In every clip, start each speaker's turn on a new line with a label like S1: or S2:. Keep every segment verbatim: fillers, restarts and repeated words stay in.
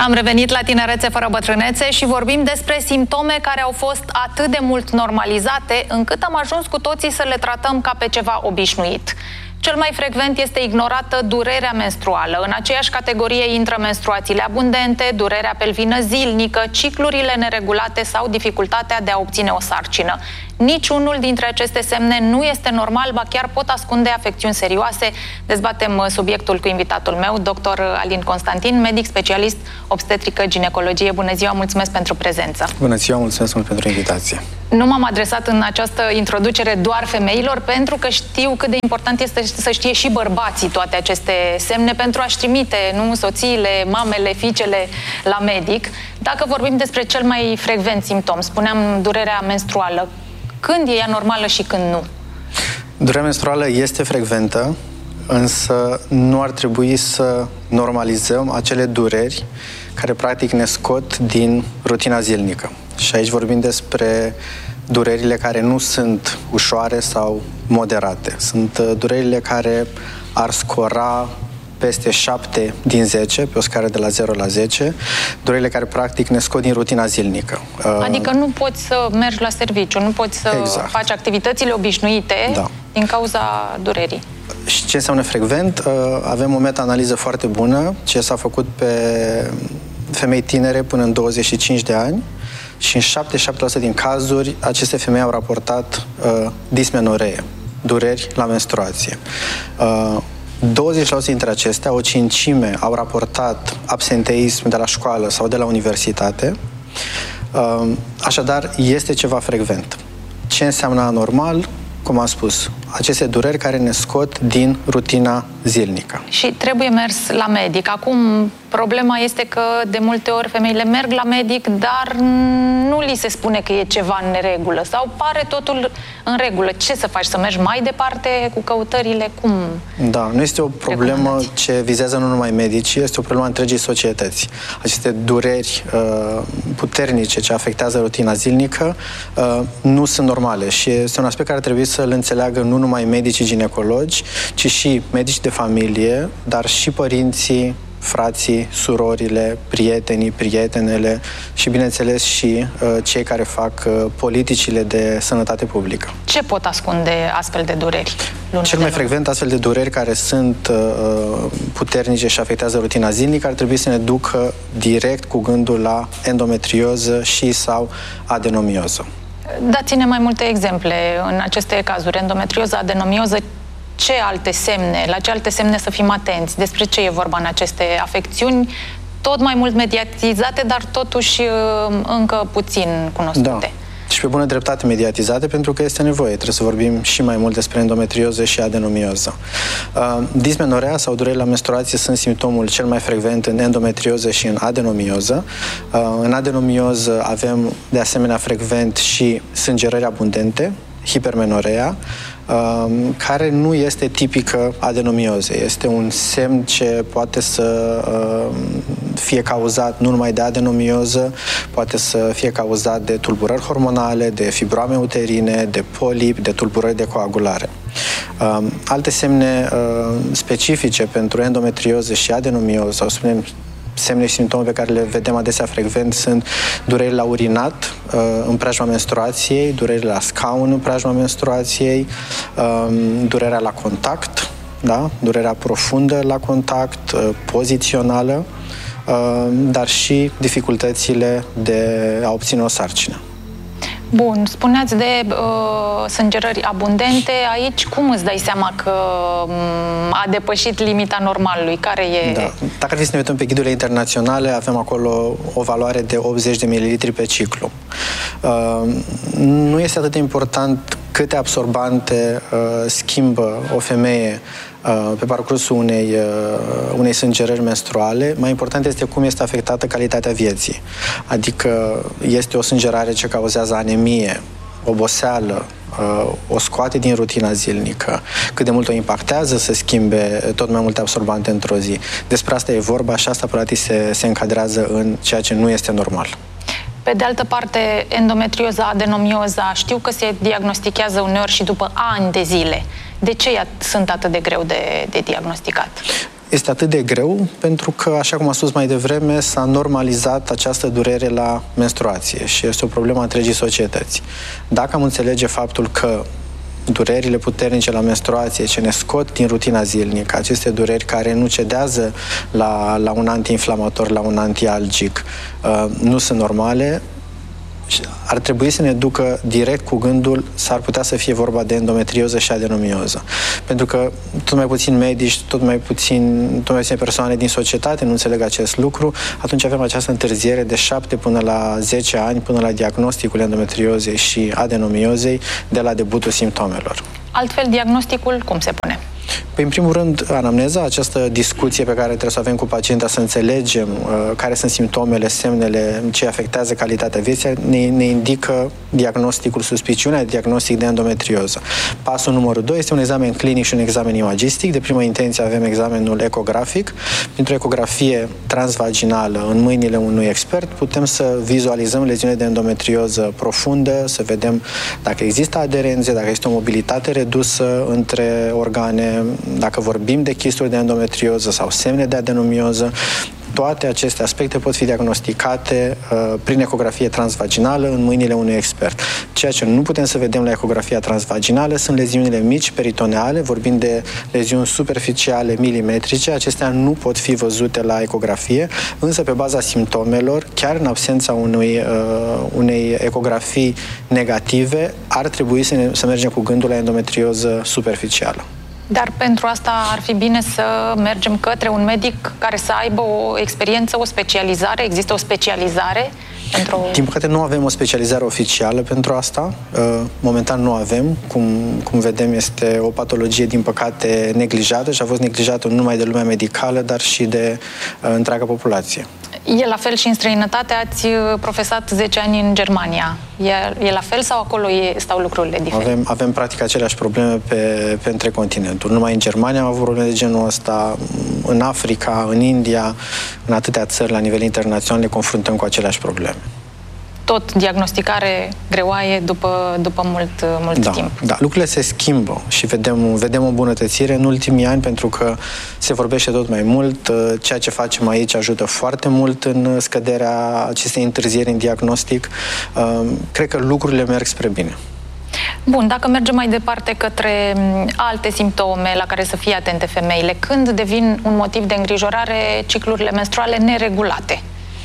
S1: Am revenit la Tinerețe fără bătrânețe și vorbim despre simptome care au fost atât de mult normalizate încât am ajuns cu toții să le tratăm ca pe ceva obișnuit. Cel mai frecvent este ignorată durerea menstruală. În aceeași categorie intră menstruațiile abundente, durerea pelvină zilnică, ciclurile neregulate sau dificultatea de a obține o sarcină. Niciunul dintre aceste semne nu este normal, ba chiar pot ascunde afecțiuni serioase. Dezbatem subiectul cu invitatul meu, doctor Alin Constantin, medic specialist obstetrică ginecologie. Bună ziua, mulțumesc pentru prezență.
S2: Bună ziua, mulțumesc mult pentru invitație.
S1: Nu m-am adresat în această introducere doar femeilor, pentru că știu cât de important este să știe și bărbații toate aceste semne pentru a-și trimite, nu, soțiile, mamele, fiicele la medic. Dacă vorbim despre cel mai frecvent simptom, spuneam durerea menstruală, când e ea normală și când nu?
S2: Durerea menstruală este frecventă, însă nu ar trebui să normalizăm acele dureri care practic ne scot din rutina zilnică. Și aici vorbim despre durerile care nu sunt ușoare sau moderate. Sunt durerile care ar scora peste șapte din zece, pe o scară de la zero la zece, durerile care practic ne scot din rutina zilnică.
S1: Adică nu poți să mergi la serviciu, nu poți să exact. faci activitățile obișnuite da. din cauza durerii.
S2: Și ce înseamnă frecvent? Avem o meta-analiză foarte bună, ce s-a făcut pe femei tinere până în douăzeci și cinci de ani și în șaptezeci și șapte la sută din cazuri aceste femei au raportat uh, dismenoree, dureri la menstruație. Uh, douăzeci la sută dintre acestea, o cincime, au raportat absenteism de la școală sau de la universitate. Uh, așadar, este ceva frecvent. Ce înseamnă anormal? Cum am spus, aceste dureri care ne scot din rutina zilnică.
S1: Și trebuie mers la medic. Acum, problema este că de multe ori femeile merg la medic, dar nu li se spune că e ceva în neregulă sau pare totul în regulă. Ce să faci? Să mergi mai departe cu căutările? Cum?
S2: Da, nu este o problemă ce vizează nu numai medicii, este o problemă întregii societăți. Aceste dureri uh, puternice ce afectează rutina zilnică uh, nu sunt normale și este un aspect care trebuie să-l înțeleagă nu numai medicii ginecologi, ci și medici de familie, dar și părinții, frații, surorile, prietenii, prietenele și, bineînțeles, și uh, cei care fac uh, politicile de sănătate publică.
S1: Ce pot ascunde astfel de dureri?
S2: Cel mai frecvent astfel de dureri care sunt uh, puternice și afectează rutina zilnică ar trebui să ne ducă direct cu gândul la endometrioză și sau adenomioză.
S1: Dați-ne mai multe exemple în aceste cazuri, endometrioză, adenomioză. Ce alte semne, la ce alte semne să fim atenți? Despre ce e vorba în aceste afecțiuni? Tot mai mult mediatizate, dar totuși încă puțin cunoscute.
S2: Da. Și pe bună dreptate mediatizate, pentru că este nevoie. Trebuie să vorbim și mai mult despre endometrioză și adenomioză. Uh, dismenorea sau durerile la menstruație sunt simptomul cel mai frecvent în endometrioză și în adenomioză. Uh, în adenomioză avem de asemenea frecvent și sângerări abundente, hipermenorea, Uh, care nu este tipică adenomiozei. Este un semn ce poate să uh, fie cauzat nu numai de adenomioză, poate să fie cauzat de tulburări hormonale, de fibroame uterine, de polip, de tulburări de coagulare. Uh, alte semne uh, specifice pentru endometrioză și adenomioză, sau spunem semne și simptome pe care le vedem adesea frecvent sunt dureri la urinat în preajma menstruației, dureri la scaun în preajma menstruației, durerea la contact, da? Durerea profundă la contact, pozițională, dar și dificultățile de a obține o sarcină.
S1: Bun, spuneați de uh, sângerări abundente. Aici cum îți dai seama că um, a depășit limita normalului? Care e...
S2: Da. Dacă ar fi să ne uităm pe ghidurile internaționale, avem acolo o valoare de optzeci de mililitri pe ciclu. Uh, nu este atât de important câte absorbante uh, schimbă o femeie pe parcursul unei, unei sângerări menstruale. Mai important este cum este afectată calitatea vieții. Adică este o sângerare ce cauzează anemie, oboseală, o scoate din rutina zilnică, cât de mult o impactează să schimbe tot mai multe absorbante într-o zi. Despre asta e vorba și asta practic se, se încadrează în ceea ce nu este normal.
S1: Pe de altă parte, endometrioza, adenomioza, știu că se diagnostichează uneori și după ani de zile. De ce sunt atât de greu de, de diagnosticat?
S2: Este atât de greu pentru că, așa cum am spus mai devreme, s-a normalizat această durere la menstruație și este o problemă a întregii societăți. Dacă am înțelege faptul că durerile puternice la menstruație ce ne scot din rutina zilnică, aceste dureri care nu cedează la, la un antiinflamator, la un antialgic, uh, nu sunt normale, ar trebui să ne ducă direct cu gândul s-ar putea să fie vorba de endometrioză și adenomioză. Pentru că tot mai puțin medici, tot mai puțin, tot mai puține persoane din societate nu înțeleg acest lucru, atunci avem această întârziere de șapte până la zece ani, până la diagnosticul endometriozei și adenomiozei de la debutul simptomelor.
S1: Altfel, diagnosticul cum se pune?
S2: Păi, în primul rând, anamneza, această discuție pe care trebuie să o avem cu pacienta, să înțelegem uh, care sunt simptomele, semnele, ce afectează calitatea vieții, ne, ne indică diagnosticul, suspiciunea de diagnostic de endometrioză. Pasul numărul doi este un examen clinic și un examen imagistic. De primă intenție avem examenul ecografic. Printr-o ecografie transvaginală în mâinile unui expert putem să vizualizăm leziune de endometrioză profundă, să vedem dacă există aderențe, dacă există o mobilitate redusă între organe, dacă vorbim de chisturi de endometrioză sau semne de adenomioză. Toate aceste aspecte pot fi diagnosticate uh, prin ecografie transvaginală în mâinile unui expert. Ceea ce nu putem să vedem la ecografia transvaginală sunt leziunile mici peritoneale, vorbim de leziuni superficiale milimetrice. Acestea nu pot fi văzute la ecografie, însă pe baza simptomelor, chiar în absența unui, uh, unei ecografii negative, ar trebui să, ne, să mergem cu gândul la endometrioză superficială.
S1: Dar pentru asta ar fi bine să mergem către un medic care să aibă o experiență, o specializare. Există o specializare pentru...
S2: Din păcate nu avem o specializare oficială pentru asta. Momentan nu avem. Cum, cum vedem, este o patologie, din păcate, neglijată și a fost neglijată nu numai de lumea medicală, dar și de întreaga populație.
S1: E la fel și în străinătate? Ați profesat zece ani în Germania. E, e la fel sau acolo e, stau lucrurile diferite?
S2: Avem, avem practic aceleași probleme pe, pe întreg continentul. Numai în Germania am avut probleme de genul ăsta, în Africa, în India, în atâtea țări la nivel internațional ne confruntăm cu aceleași probleme.
S1: Tot diagnosticare greoaie după, după mult, mult
S2: da,
S1: timp.
S2: Da, lucrurile se schimbă și vedem, vedem o îmbunătățire în ultimii ani pentru că se vorbește tot mai mult. Ceea ce facem aici ajută foarte mult în scăderea acestei întârzieri în diagnostic. Cred că lucrurile merg spre bine.
S1: Bun, dacă mergem mai departe către alte simptome la care să fie atente femeile, când devin un motiv de îngrijorare ciclurile menstruale neregulate?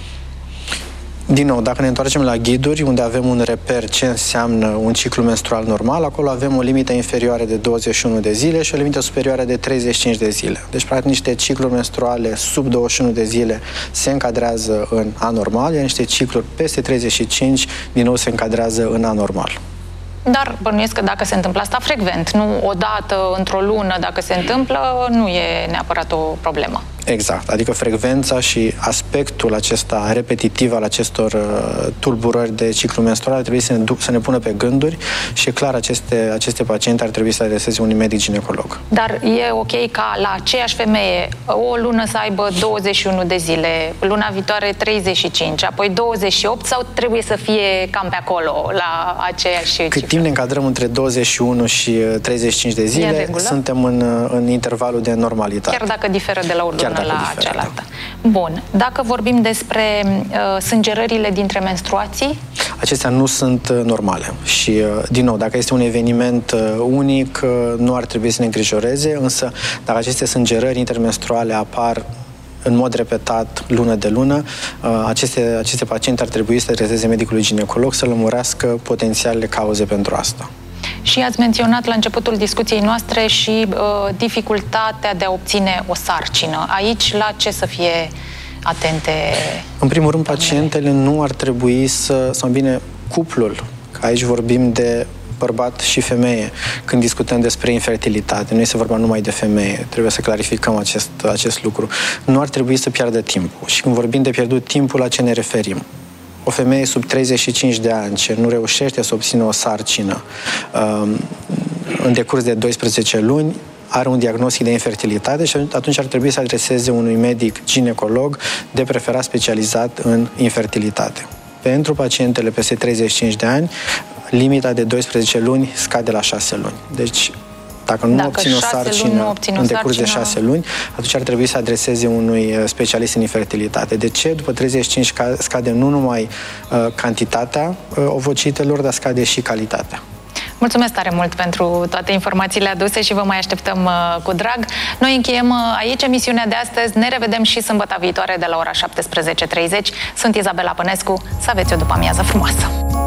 S2: Din nou, dacă ne întoarcem la ghiduri, unde avem un reper ce înseamnă un ciclu menstrual normal, acolo avem o limită inferioară de douăzeci și unu de zile și o limită superioară de treizeci și cinci de zile. Deci, practic, niște cicluri menstruale sub douăzeci și unu de zile se încadrează în anormal, iar niște cicluri peste treizeci și cinci, din nou, se încadrează în anormal.
S1: Dar bănuiesc că dacă se întâmplă asta frecvent, nu odată într-o lună, dacă se întâmplă, nu e neapărat o problemă.
S2: Exact, adică frecvența și aspectul acesta repetitiv al acestor uh, tulburări de ciclu menstrual ar trebui să ne, duc, să ne pună pe gânduri și, clar, aceste, aceste paciente ar trebui să adreseze unui medic ginecolog.
S1: Dar e ok ca la aceeași femeie o lună să aibă douăzeci și unu de zile, luna viitoare treizeci și cinci, apoi douăzeci și opt, sau trebuie să fie cam pe acolo, la aceeași cifră?
S2: Cât timp ne încadrăm între douăzeci și unu și treizeci și cinci de zile, suntem în, în intervalul de normalitate.
S1: Chiar dacă diferă de la o lună la cealaltă. Bun. Dacă vorbim despre uh, sângerările dintre menstruații?
S2: Acestea nu sunt uh, normale și, uh, din nou, dacă este un eveniment uh, unic, uh, nu ar trebui să ne îngrijoreze, însă dacă aceste sângerări intermenstruale apar în mod repetat, lună de lună, uh, aceste, aceste paciente ar trebui să adreseze medicului ginecolog să lămurească potențialele cauze pentru asta.
S1: Și ați menționat la începutul discuției noastre și uh, dificultatea de a obține o sarcină. Aici, la ce să fie atente?
S2: În primul rând, pacientele nu ar trebui să, sau bine, cuplul, că aici vorbim de bărbat și femeie, când discutăm despre infertilitate. Nu este vorba numai de femeie, trebuie să clarificăm acest, acest lucru. Nu ar trebui să piardă timpul. Și când vorbim de pierdut timpul, la ce ne referim? O femeie sub treizeci și cinci de ani ce nu reușește să obțină o sarcină um, în decurs de doisprezece luni, are un diagnostic de infertilitate și atunci ar trebui să adreseze unui medic ginecolog, de preferat specializat în infertilitate. Pentru pacientele peste treizeci și cinci de ani, limita de doisprezece luni scade la șase luni. Deci Dacă nu
S1: Dacă
S2: obține o sarcină în decurs de șase luni, atunci ar trebui să adreseze unui specialist în infertilitate. De ce? După treizeci și cinci scade nu numai uh, cantitatea uh, ovocitelor, dar scade și calitatea.
S1: Mulțumesc tare mult pentru toate informațiile aduse și vă mai așteptăm uh, cu drag. Noi încheiem uh, aici emisiunea de astăzi. Ne revedem și sâmbătă viitoare de la ora șaptesprezece și treizeci. Sunt Izabela Pănescu. Să aveți o după-amiază frumoasă!